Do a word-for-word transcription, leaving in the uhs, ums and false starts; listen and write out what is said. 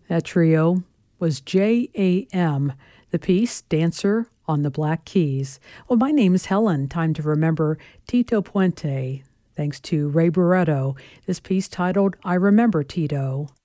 That trio was J A M, the piece Dancer on the Black Keys. Well, my name is Helen. Time to remember Tito Puente. Thanks to Ray Barretto, this piece titled I Remember Tito.